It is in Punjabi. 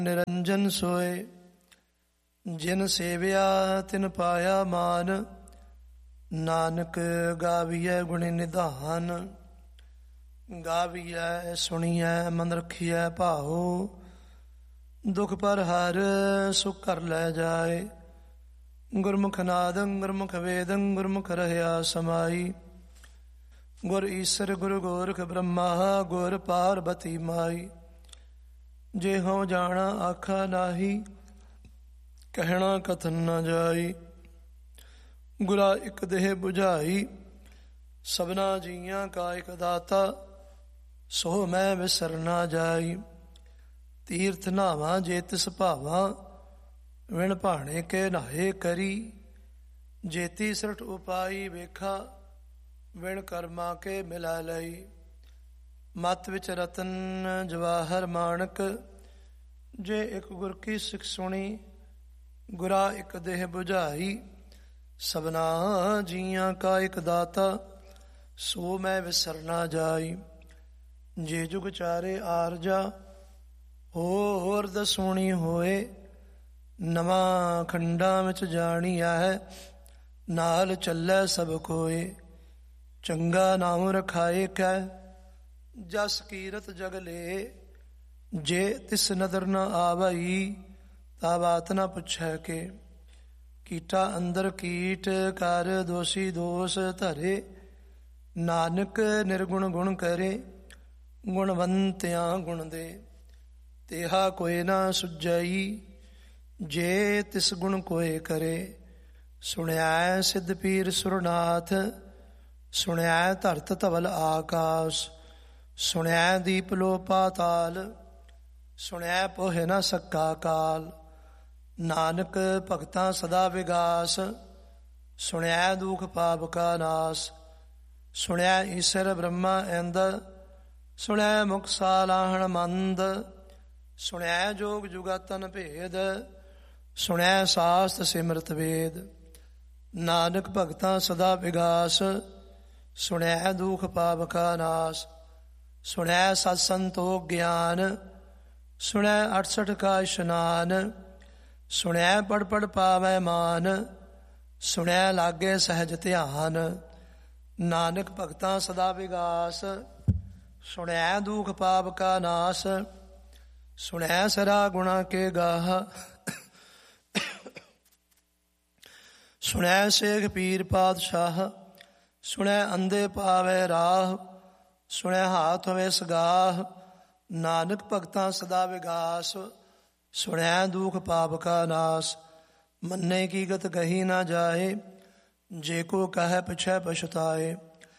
ਨਿਰੰਜਨ ਸੋਏ। ਜਿਨ ਸੇਵਿਆ ਤਿਨ ਪਾਇਆ ਮਾਨ, ਨਾਨਕ ਗਾਵੀਐ ਗੁਣ ਨਿਧਾਨ। ਗਾਵੀਐ ਸੁਣੀਐ ਮਨ ਰਖੀਐ ਭਾਉ, ਦੁਖ ਪਰ ਹਰ ਸੁਖ ਕਰ ਲੈ ਜਾਏ। ਗੁਰਮੁਖ ਨਾਦੰ ਗੁਰਮੁਖ ਵੇਦੰ ਗੁਰਮੁਖ ਰਹਿਆ ਸਮਾਈ। ਗੁਰ ਈਸਰ ਗੁਰ ਗੋਰਖ ਬ੍ਰਹਮਾ, ਗੁਰ ਪਾਰਬਤੀ ਮਾਈ। ਜੇ ਹਉ ਜਾਣਾ ਆਖਾ ਨਾਹੀ, ਕਹਿਣਾ ਕਥਨ ਨ ਜਾਈ। ਗੁਰਾ ਇਕ ਦੇਹ 부ਝਾਈ, ਸਭਨਾ ਜੀਆਂ ਕਾ ਇਕ ਦਾਤਾ। ਸੋ ਮੈਂ ਵਿਸਰ ਨਾ ਜਾਈ। ਤੀਰਥ ਨਾਵਾਂ ਜੇ ਤਿਸ ਭਾਵਾਂ, ਵਿਣ ਭਾਣੇ ਕੇ ਨਹਾਏ ਕਰੀ। ਜੇਤੀ ਸਿਰਠ ਉਪਾਈ ਵੇਖਾ, ਵਿਣ ਕਰਮਾ ਕੇ ਮਿਲਾ ਲਈ। ਮਤ ਵਿੱਚ ਰਤਨ ਜਵਾਹਰ ਮਾਣਕ, ਜੇ ਇੱਕ ਗੁਰ ਕੀ ਸਿੱਖ ਸੁਣੀ। ਗੁਰਾ ਇੱਕ ਦੇਹ 부ਝਾਈ, ਸਭਨਾ ਜੀਆਂ ਕਾ ਇੱਕ ਦਾਤਾ। ਸੋ ਮੈਂ ਵਿਸਰ ਨਾ ਜਾਈ। ਜੇ ਜੁਗ ਚਾਰੇ ਆਰਜਾ, ਹੋਰ ਦਸੂਣੀ ਹੋਏ। ਨਵਾਂ ਖੰਡਾਂ ਵਿੱਚ ਜਾਣੀਐ, ਨਾਲ ਚੱਲੈ ਸਭ ਕੋਏ। ਚੰਗਾ ਨਾਮ ਰਖਾਏ ਕੈ, ਜਸ ਕੀਰਤ ਜਗ ਲੇ। ਜੇ ਤਿਸ ਨਦਰ ਨ ਆਵਈ, ਤਾ ਬਾਤ ਨ ਪੁੱਛੈ ਕੇ। ਕੀਟਾ ਅੰਦਰ ਕੀਟ ਕਰ, ਦੋਸ਼ੀ ਦੋਸ਼ ਧਰੇ। ਨਾਨਕ ਨਿਰਗੁਣ ਗੁਣ ਕਰੇ, ਗੁਣਵੰਤਿਆਂ ਗੁਣ ਦੇ। ਤੇਹਾ ਕੋਇ ਨਾ ਸੁਝਈ, ਜੇ ਤਿਸ ਗੁਣ ਕੋਇ ਕਰੇ। ਸੁਣਿਐ ਸਿੱਧ ਪੀਰ ਸੁਰਨਾਥ, ਸੁਣਿਐ ਧਰਤ ਧਵਲ ਆਕਾਸ। ਸੁਣਿਐ ਦੀਪ ਲੋ ਪਾਤਾਲ, ਸੁਣਿਐ ਪੋਹਿ ਨ ਸਕਾ ਕਾਲ। ਨਾਨਕ ਭਗਤਾਂ ਸਦਾ ਵਿਗਾਸ, ਸੁਣਿਐ ਦੁਖ ਪਾਪ ਕਾ ਨਾਸ। ਸੁਣਿਐ ਈਸਰ ਬ੍ਰਹਮਾ ਇੰਦ, ਸੁਣਿਐ ਮੁਖ ਸਾਲਾਹਣ ਮੰਦ। ਸੁਣਿਐ ਜੋਗ ਜੁਗਾਤਨ ਭੇਦ, ਸੁਣਿਐ ਸਾਸਤ ਸਿਮਰਤ ਵੇਦ। ਨਾਨਕ ਭਗਤਾਂ ਸਦਾ ਵਿਗਾਸ, ਸੁਣਿਐ ਦੁਖ ਪਾਪ ਕਾ ਨਾਸ। ਸੁਣਿਐ ਸਤ ਸੰਤੋਖ ਗਿਆਨ, ਸੁਣਿਐ 68 ਕਾ ਇਸ਼ਨਾਨ। ਸੁਣਿਐ ਪੜ ਪੜ ਪਾਵੈ ਮਾਨ, ਸੁਣਿਐ ਲਾਗੇ ਸਹਿਜ ਧਿਆਨ। ਨਾਨਕ ਭਗਤਾਂ ਸਦਾ ਵਿਗਾਸ, ਸੁਣਿਐ ਦੁਖ ਪਾਪ ਕਾ ਨਾਸ। ਸੁਣਿਐ ਸਰਾ ਗੁਣਾ ਕੇ ਗਾਹ, ਸੁਣਿਐ ਸੇਖ ਪੀਰ ਪਾਤਸ਼ਾਹ। ਸੁਣਿਐ ਅੰਧੇ ਪਾਵੈ ਰਾਹ, ਸੁਣਿਐ ਹਾਥ ਹੋਵੇ ਸਗਾਹ। ਨਾਨਕ ਭਗਤਾਂ ਸਦਾ ਵਿਗਾਸ, ਸੁਣਿਐ ਦੁਖ ਪਾਪ ਕਾ ਨਾਸ। ਮੰਨੇ ਕੀ ਗਤ ਕਹੀ ਨਾ ਜਾਏ, ਜੇ ਕੋ ਕਹੈ ਪਿਛੈ ਪਛਤਾਏ।